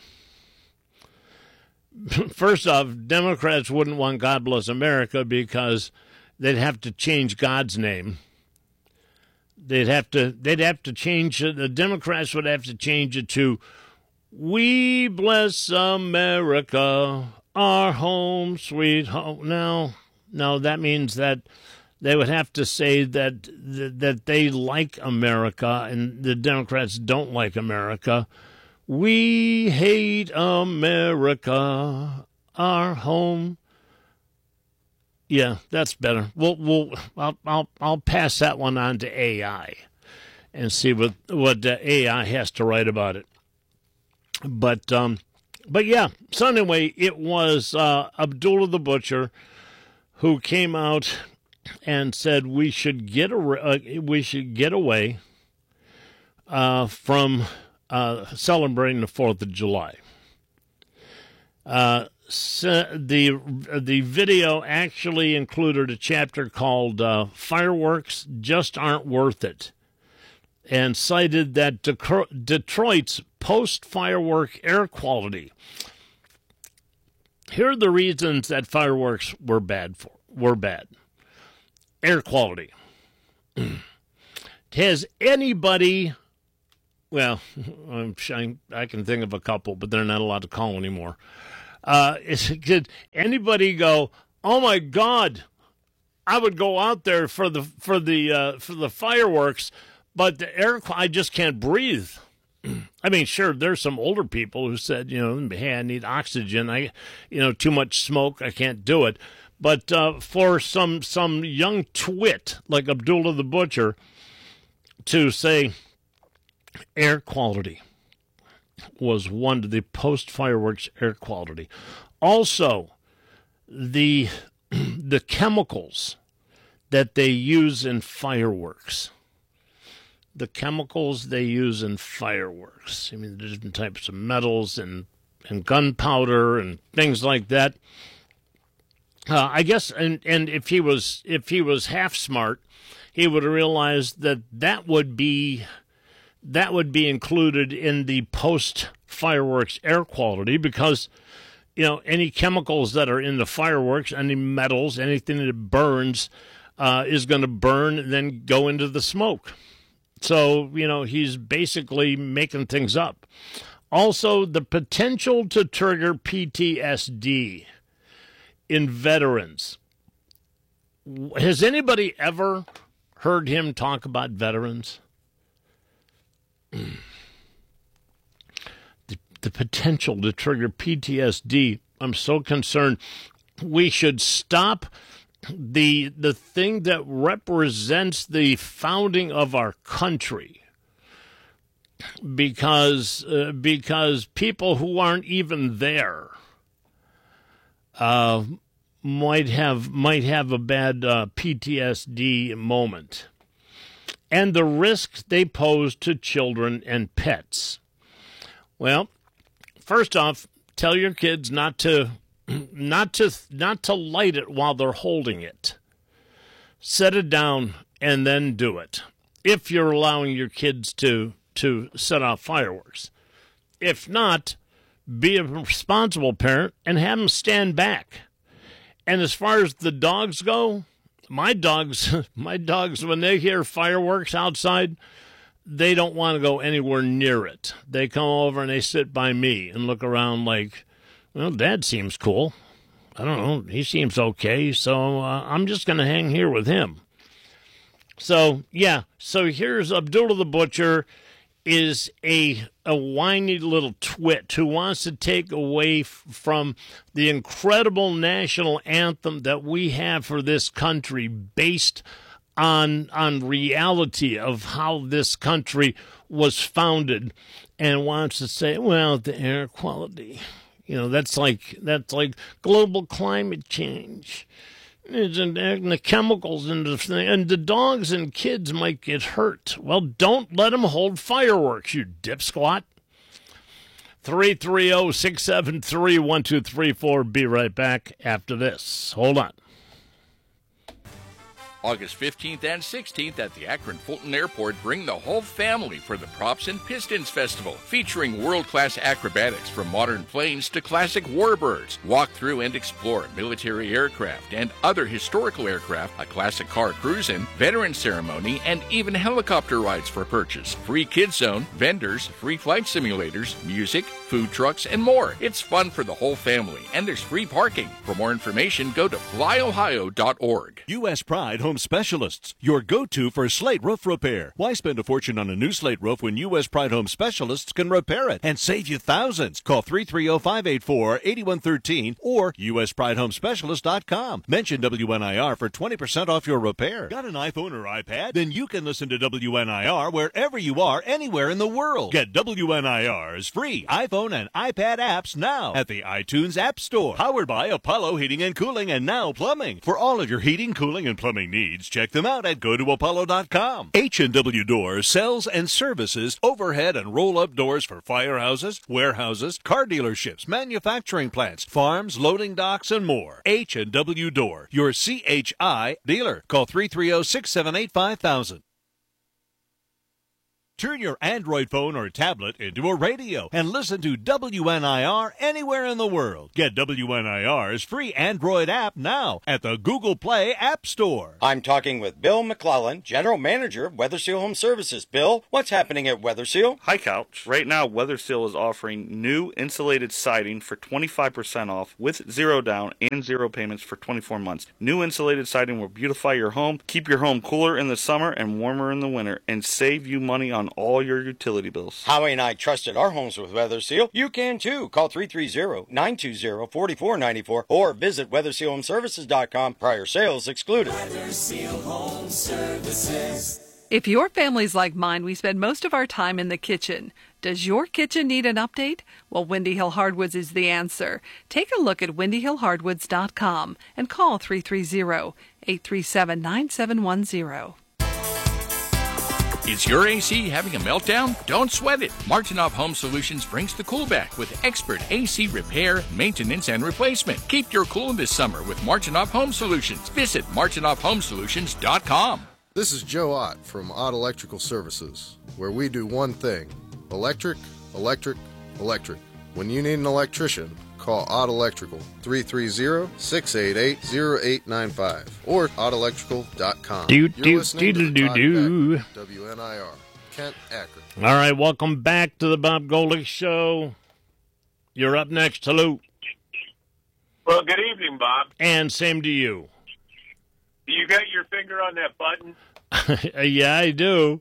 First off, Democrats wouldn't want God Bless America because they'd have to change God's name. They'd have to, they'd have to change it. The Democrats would have to change it to, we bless America, our home, sweet home. No, no, that means that they would have to say that that they like America and the Democrats don't like America. We hate America, our home. Yeah, that's better. We'll we'll I'll I'll, I'll pass that one on to A I and see what what the A I has to write about it. But um, but yeah. So anyway, it was uh, Abdullah the Butcher who came out and said we should get a, uh, we should get away uh, from uh, celebrating the Fourth of July. Uh, so the the video actually included a chapter called uh, "Fireworks Just Aren't Worth It," and cited that Decro- Detroit's post-firework air quality. Here are the reasons that fireworks were bad for were bad. Air quality. Has anybody? Well, I'm, I can think of a couple, but they're not allowed to call anymore. Uh, is, did anybody go, oh my God, I would go out there for the for the uh, for the fireworks, but the air, I just can't breathe. I mean, sure, there's some older people who said, you know, hey, I need oxygen. I, you know, too much smoke, I can't do it. But uh, for some some young twit like Abdullah the Butcher to say air quality was one to the post-fireworks air quality. Also, the the chemicals that they use in fireworks. The chemicals they use in fireworks. I mean, there's different types of metals and, and gunpowder and things like that. Uh, I guess, and, and if he was if he was half smart, he would have realized that that would be that would be included in the post fireworks air quality, because you know any chemicals that are in the fireworks, any metals, anything that burns, uh, is going to burn and then go into the smoke. So you know he's basically making things up. Also, the potential to trigger P T S D in veterans. Has anybody ever heard him talk about veterans? The, the potential to trigger P T S D. I'm so concerned. We should stop the the thing that represents the founding of our country, because uh, because people who aren't even there uh, might have might have a bad uh, P T S D moment, and the risks they pose to children and pets. Well, first off, tell your kids not to not to not to light it while they're holding it. Set it down and then do it, if you're allowing your kids to to set off fireworks. If not, be a responsible parent and have them stand back. And as far as the dogs go, my dogs, my dogs, when they hear fireworks outside, they don't want to go anywhere near it. They come over and they sit by me and look around like, well, Dad seems cool. I don't know. He seems okay. So uh, I'm just going to hang here with him. So, yeah. So here's Abdullah the Butcher is a a whiny little twit who wants to take away f- from the incredible national anthem that we have for this country, based on on reality of how this country was founded, and wants to say, well, the air quality, you know, that's like that's like global climate change. And the chemicals and the thing, and the dogs and kids might get hurt. Well, don't let them hold fireworks, you dipsquat. three three zero, six seven three, one two three four. Be right back after this. Hold on. August fifteenth and sixteenth at the Akron Fulton Airport, bring the whole family for the Props and Pistons Festival, featuring world-class acrobatics from modern planes to classic warbirds. Walk through and explore military aircraft and other historical aircraft, a classic car cruise-in, veteran ceremony, and even helicopter rides for purchase. Free kids zone, vendors, free flight simulators, music, food trucks, and more. It's fun for the whole family, and there's free parking. For more information, go to fly ohio dot org. U S Pride Home Specialists, your go-to for slate roof repair. Why spend a fortune on a new slate roof when U S Pride Home Specialists can repair it and save you thousands? Call three three zero, five eight four, eight one one three or U S Pride Home Specialist dot com. Mention W N I R for twenty percent off your repair. Got an iPhone or iPad? Then you can listen to W N I R wherever you are, anywhere in the world. Get W N I R's free iPhone iPhone and iPad apps now at the iTunes App Store. Powered by Apollo Heating and Cooling and Now Plumbing. For all of your heating, cooling, and plumbing needs, check them out at go to apollo dot com. H and W Doors sells and services overhead and roll-up doors for firehouses, warehouses, car dealerships, manufacturing plants, farms, loading docks, and more. H and W Door, your C H I dealer. Call three three zero, six seven eight, five thousand. Turn your Android phone or tablet into a radio and listen to W N I R anywhere in the world. Get W N I R's free Android app now at the Google Play App Store. I'm talking with Bill McClellan, General Manager of Weatherseal Home Services. Bill, what's happening at Weatherseal? Hi, Couch. Right now, Weatherseal is offering new insulated siding for twenty-five percent off with zero down and zero payments for twenty-four months. New insulated siding will beautify your home, keep your home cooler in the summer and warmer in the winter, and save you money on all your utility bills. Howie and I trusted our homes with Weatherseal. You can too. Call three three zero, nine two zero, four four nine four or visit weatherseal home services dot com. Prior sales excluded. Weatherseal Home Services. If your family's like mine, we spend most of our time in the kitchen. Does your kitchen need an update? Well, Windy Hill Hardwoods is the answer. Take a look at windy hill hardwoods dot com and call three three zero, eight three seven, nine seven one zero. Is your A C having a meltdown? Don't sweat it. Martinoff Home Solutions brings the cool back with expert A C repair, maintenance, and replacement. Keep your cool this summer with Martinoff Home Solutions. Visit martinoff home solutions dot com. This is Joe Ott from Ott Electrical Services, where we do one thing: electric, electric, electric. When you need an electrician, call Ott Electrical, three three zero, six eight eight, zero eight nine five or ott electrical dot com. Do, You're do, listening do, to do, Todd do. Beck, W N I R, Kent, Akron. All right, welcome back to the Bob Golick Show. You're up next. Hello. Well, good evening, Bob. And same to you. You got your finger on that button? Yeah, I do.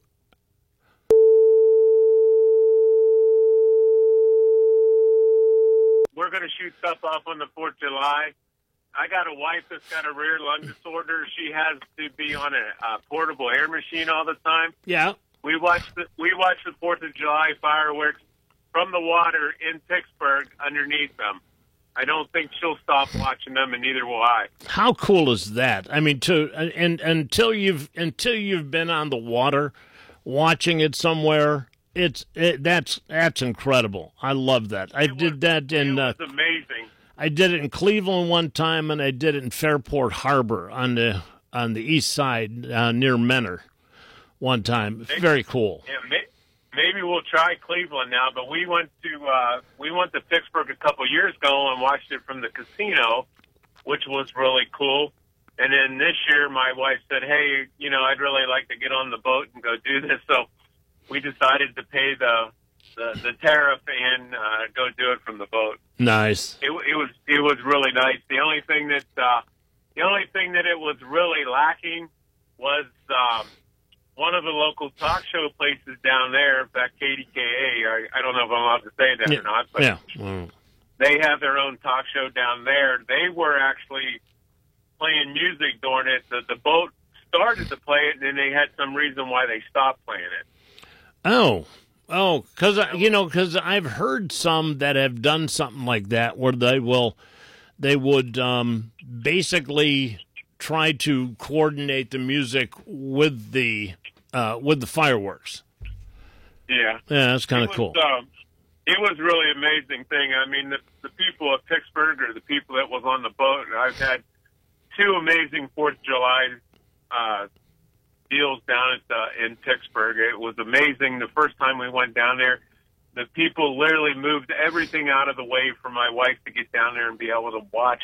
We're going to shoot stuff off on the fourth of July. I got a wife that's got a rare lung disorder. She has to be on a, a portable air machine all the time. Yeah. We watch the we watch the fourth of July fireworks from the water in Pittsburgh underneath them. I don't think she'll stop watching them, and neither will I. How cool is that? I mean, to and, and until you've until you've been on the water, watching it somewhere, it's it, that's that's incredible. I love that. I it did was, that in. It was uh, amazing. I did it in Cleveland one time, and I did it in Fairport Harbor on the on the east side uh, near Menor one time. Maybe, Very cool. Yeah, may, maybe we'll try Cleveland now. But we went to uh, we went to Pittsburgh a couple years ago and watched it from the casino, which was really cool. And then this year, my wife said, "Hey, you know, I'd really like to get on the boat and go do this." So we decided to pay the the, the tariff and uh, go do it from the boat. Nice. It, it was it was really nice. The only thing that uh, the only thing that it was really lacking was um, one of the local talk show places down there, back K D K A. I, I don't know if I'm allowed to say that yeah. or not, but yeah. Mm. they have their own talk show down there. They were actually playing music during it. The, the boat started to play it, and then they had some reason why they stopped playing it. Oh. Oh, because, you know, because I've heard some that have done something like that where they will, they would um, basically try to coordinate the music with the uh, with the fireworks. Yeah. Yeah, that's kind of cool. Um, it was really amazing thing. I mean, the, the people of Pittsburgh are the people that was on the boat. And I've had two amazing Fourth of July uh deals down at the, in Pittsburgh. It was amazing. The first time we went down there, the people literally moved everything out of the way for my wife to get down there and be able to watch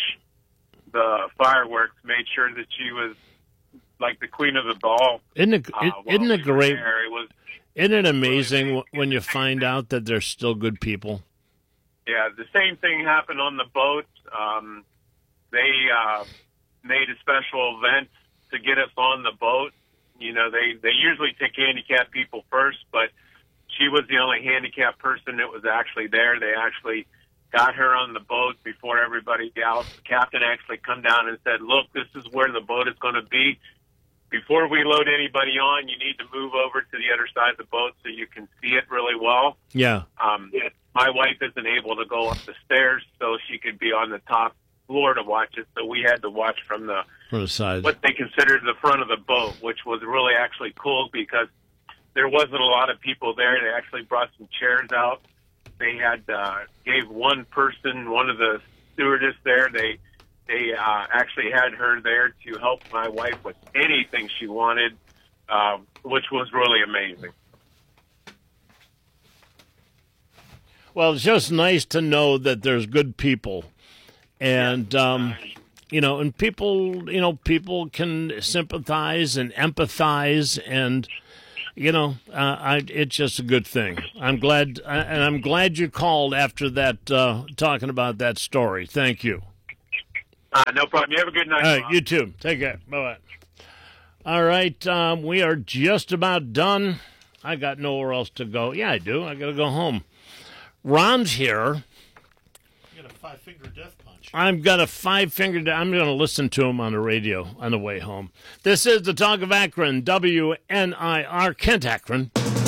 the fireworks. Made sure that she was like the queen of the ball. Isn't it, uh, isn't it we great? It was, isn't it amazing really when you find out that they're still good people? Yeah, the same thing happened on the boat. Um, they uh, made a special event to get us on the boat. You know, they, they usually take handicapped people first, but she was the only handicapped person that was actually there. They actually got her on the boat before everybody else. The captain actually come down and said, look, this is where the boat is going to be. Before we load anybody on, you need to move over to the other side of the boat so you can see it really well. Yeah. Um, my wife isn't able to go up the stairs, so she could be on the top floor to watch it. So we had to watch from the From the side. what they considered the front of the boat, which was really actually cool because there wasn't a lot of people there. They actually brought some chairs out. They had uh, gave one person, one of the stewardess there. They they uh, actually had her there to help my wife with anything she wanted, uh, which was really amazing. Well, it's just nice to know that there's good people, and um, you know, and people, you know, people can sympathize and empathize, and you know, uh, I, it's just a good thing. I'm glad, and I'm glad you called after that, uh, talking about that story. Thank you. Uh, no problem. You have a good night. All right, Bob. you too. Take care. Bye bye. All right, um, we are just about done. I got nowhere else to go. Yeah, I do. I got to go home. Ron's here. You got a five-finger death punch. I've got a five-finger. De- I'm going to listen to him on the radio on the way home. This is the Talk of Akron, W N I R, Kent Akron.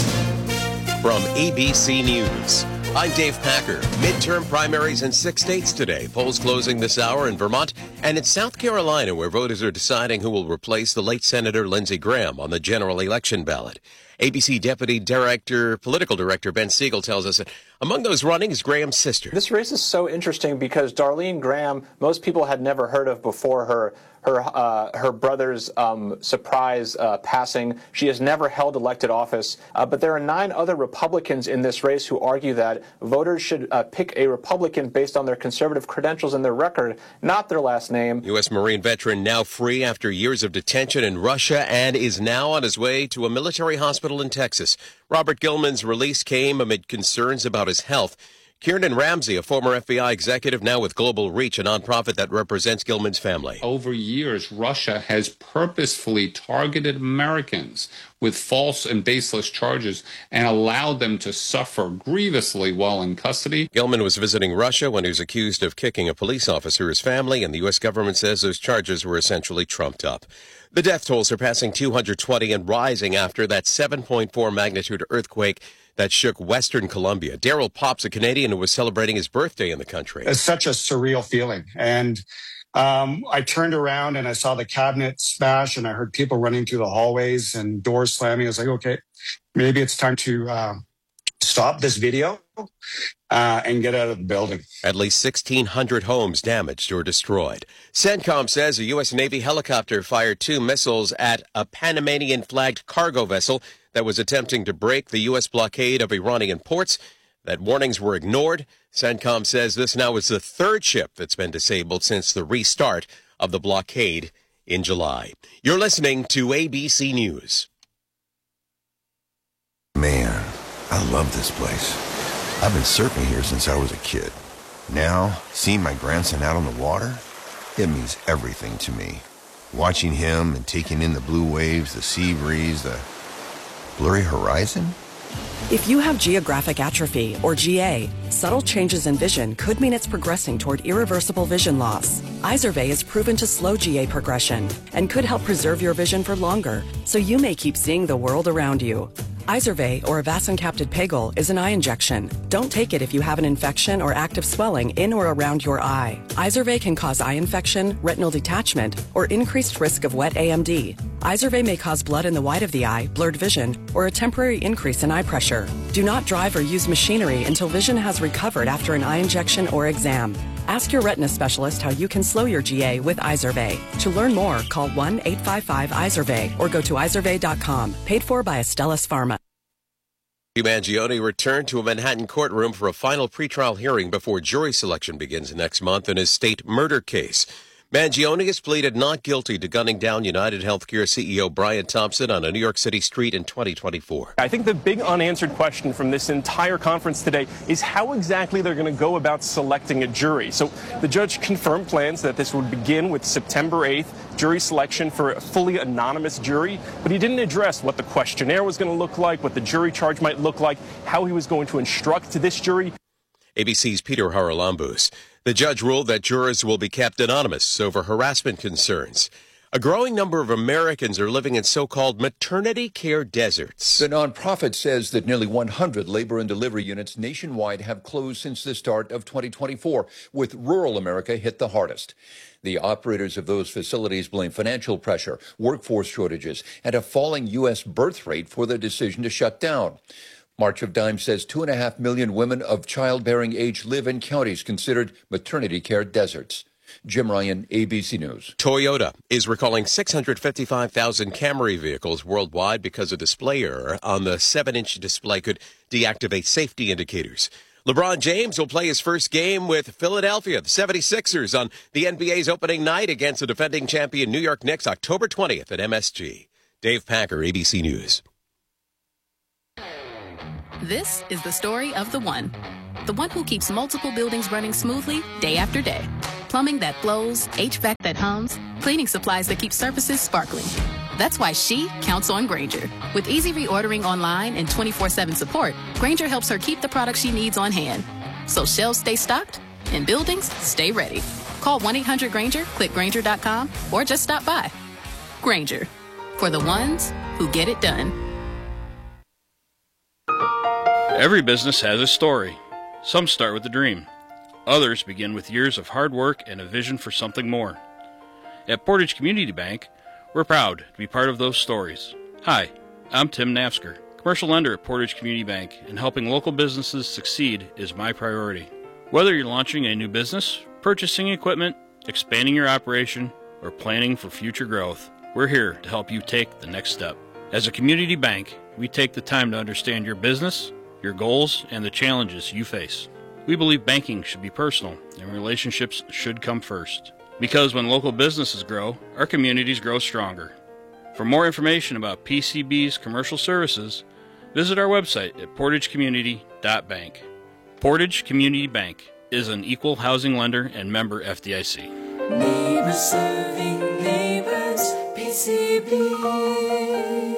From A B C News, I'm Dave Packer. Midterm primaries in six states today. Polls closing this hour in Vermont and in South Carolina, where voters are deciding who will replace the late Senator Lindsey Graham on the general election ballot. A B C Deputy Director, Political Director Ben Siegel tells us that among those running is Graham's sister. This race is so interesting because Darlene Graham, most people had never heard of before her her uh, her brother's um, surprise uh, passing. She has never held elected office, uh, but there are nine other Republicans in this race who argue that voters should uh, pick a Republican based on their conservative credentials and their record, not their last name. U S Marine veteran now free after years of detention in Russia and is now on his way to a military hospital in Texas. Robert Gilman's release came amid concerns about his health. Kiernan Ramsey, a former F B I executive, now with Global Reach, a nonprofit that represents Gilman's family. Over years, Russia has purposefully targeted Americans with false and baseless charges and allowed them to suffer grievously while in custody. Gilman was visiting Russia when he was accused of kicking a police officer, his family, and the U S government says those charges were essentially trumped up. The death toll surpassing two hundred twenty and rising after that seven point four magnitude earthquake that shook Western Colombia. Daryl Pop's a Canadian who was celebrating his birthday in the country. It's such a surreal feeling. And um, I turned around and I saw the cabinet smash and I heard people running through the hallways and doors slamming. I was like, okay, maybe it's time to uh, stop this video uh, and get out of the building. At least sixteen hundred homes damaged or destroyed. CENTCOM says a U S Navy helicopter fired two missiles at a Panamanian-flagged cargo vessel that was attempting to break the U S blockade of Iranian ports. That warnings were ignored. CENTCOM says this now is the third ship that's been disabled since the restart of the blockade in July. You're listening to A B C News. Man, I love this place. I've been surfing here since I was a kid. Now, seeing my grandson out on the water, it means everything to me. Watching him and taking in the blue waves, the sea breeze, the blurry horizon? If you have geographic atrophy, or G A, subtle changes in vision could mean it's progressing toward irreversible vision loss. Izervay is proven to slow G A progression and could help preserve your vision for longer, so you may keep seeing the world around you. Izervay, or avacincaptad pegol, is an eye injection. Don't take it if you have an infection or active swelling in or around your eye. Izervay can cause eye infection, retinal detachment, or increased risk of wet A M D. Izervay may cause blood in the white of the eye, blurred vision, or a temporary increase in eye pressure. Do not drive or use machinery until vision has recovered after an eye injection or exam. Ask your retina specialist how you can slow your G A with Izervay. To learn more, call one eight five five Izervay or go to izervay dot com. Paid for by Astellas Pharma. Mangione returned to a Manhattan courtroom for a final pretrial hearing before jury selection begins next month in his state murder case. Mangione has pleaded not guilty to gunning down United Healthcare C E O Brian Thompson on a New York City street in twenty twenty-four. I think the big unanswered question from this entire conference today is how exactly they're going to go about selecting a jury. So the judge confirmed plans that this would begin with September eighth, jury selection for a fully anonymous jury, but he didn't address what the questionnaire was going to look like, what the jury charge might look like, how he was going to instruct this jury. A B C's Peter Haralambous. The judge ruled that jurors will be kept anonymous over harassment concerns. A growing number of Americans are living in so-called maternity care deserts. The nonprofit says that nearly one hundred labor and delivery units nationwide have closed since the start of twenty twenty-four, with rural America hit the hardest. The operators of those facilities blame financial pressure, workforce shortages, and a falling U S birth rate for their decision to shut down. March of Dimes says two and a half million women of childbearing age live in counties considered maternity care deserts. Jim Ryan, A B C News. Toyota is recalling six hundred fifty-five thousand Camry vehicles worldwide because a display error on the seven-inch display could deactivate safety indicators. LeBron James will play his first game with Philadelphia, the seventy-sixers, on the N B A's opening night against the defending champion New York Knicks, October twentieth at M S G. Dave Packer, A B C News. This is the story of the one. The one who keeps multiple buildings running smoothly day after day. Plumbing that flows, H V A C that hums, cleaning supplies that keep surfaces sparkling. That's why she counts on Grainger. With easy reordering online and twenty-four seven support, Grainger helps her keep the products she needs on hand. So shelves stay stocked and buildings stay ready. Call one eight hundred Grainger, click Grainger dot com, or just stop by. Grainger, for the ones who get it done. Every business has a story. Some start with a dream. Others begin with years of hard work and a vision for something more. At Portage Community Bank, we're proud to be part of those stories. Hi, I'm Tim Nafsker, commercial lender at Portage Community Bank, and helping local businesses succeed is my priority. Whether you're launching a new business, purchasing equipment, expanding your operation, or planning for future growth, we're here to help you take the next step. As a community bank, we take the time to understand your business, your goals, and the challenges you face. We believe banking should be personal and relationships should come first. Because when local businesses grow, our communities grow stronger. For more information about P C B's commercial services, visit our website at portage community dot bank. Portage Community Bank is an equal housing lender and member F D I C. Neighbors serving neighbors, P C B.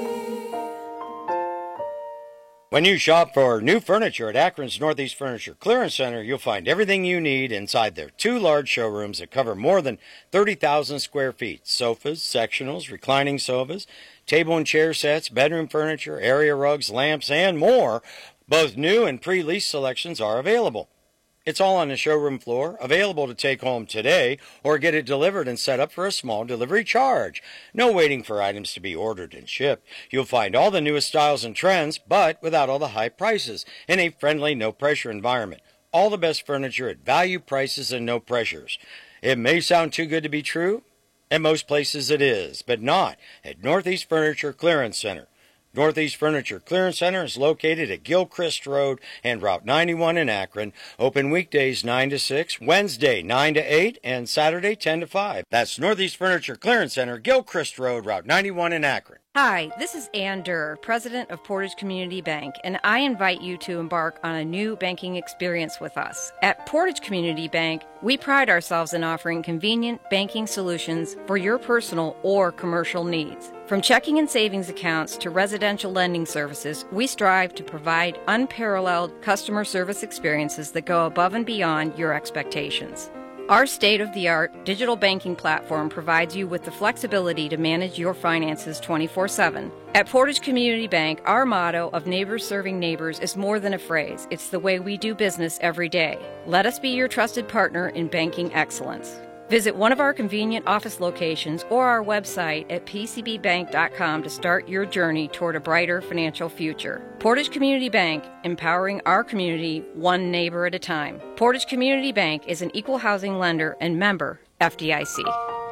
When you shop for new furniture at Akron's Northeast Furniture Clearance Center, you'll find everything you need inside their two large showrooms that cover more than thirty thousand square feet. Sofas, sectionals, reclining sofas, table and chair sets, bedroom furniture, area rugs, lamps, and more. Both new and pre-lease selections are available. It's all on the showroom floor, available to take home today or get it delivered and set up for a small delivery charge. No waiting for items to be ordered and shipped. You'll find all the newest styles and trends, but without all the high prices, in a friendly, no-pressure environment. All the best furniture at value prices and no pressures. It may sound too good to be true. In most places it is, but not at Northeast Furniture Clearance Center. Northeast Furniture Clearance Center is located at Gilchrist Road and Route ninety-one in Akron. Open weekdays nine to six, Wednesday nine to eight, and Saturday ten to five. That's Northeast Furniture Clearance Center, Gilchrist Road, Route ninety-one in Akron. Hi, this is Ann Durr, President of Portage Community Bank, and I invite you to embark on a new banking experience with us. At Portage Community Bank, we pride ourselves in offering convenient banking solutions for your personal or commercial needs. From checking and savings accounts to residential lending services, we strive to provide unparalleled customer service experiences that go above and beyond your expectations. Our state-of-the-art digital banking platform provides you with the flexibility to manage your finances twenty-four seven. At Portage Community Bank, our motto of neighbors serving neighbors is more than a phrase. It's the way we do business every day. Let us be your trusted partner in banking excellence. Visit one of our convenient office locations or our website at p c b bank dot com to start your journey toward a brighter financial future. Portage Community Bank, empowering our community one neighbor at a time. Portage Community Bank is an equal housing lender and member F D I C.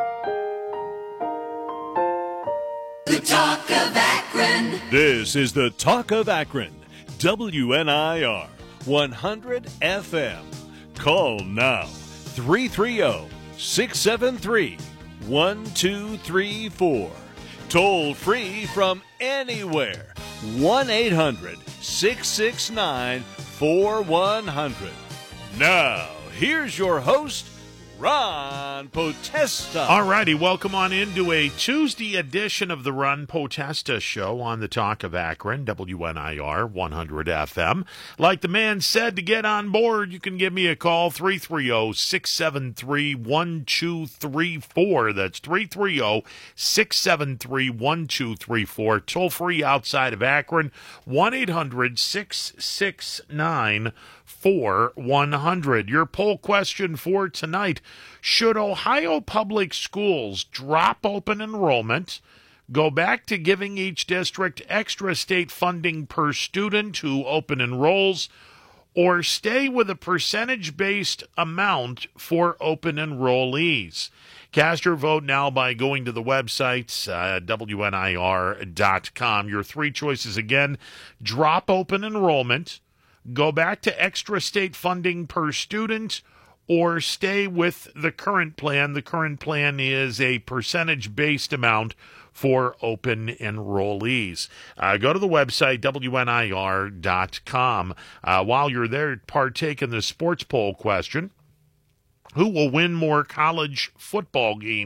The Talk of Akron. This is the Talk of Akron, W N I R one hundred F M. Call now, three three zero, six seven three, one two three four. Toll free from anywhere, one eight hundred, six six nine, four one zero zero. Now, here's your host, Ron Potesta. All righty, welcome on into a Tuesday edition of the Ron Potesta Show on the Talk of Akron, W N I R one hundred F M. Like the man said, to get on board, you can give me a call, three three zero, six seven three, one two three four. That's three three zero, six seven three, one two three four. Toll free outside of Akron, one eight hundred, six six nine, four one hundred. Your poll question for tonight: should Ohio public schools drop open enrollment, go back to giving each district extra state funding per student who open enrolls, or stay with a percentage-based amount for open enrollees? Cast your vote now by going to the website, uh, W N I R dot com. Your three choices again: drop open enrollment, go back to extra state funding per student, or stay with the current plan. The current plan is a percentage-based amount for open enrollees. Uh, go to the website, W N I R dot com. Uh, while you're there, partake in the sports poll question. Who will win more college football games?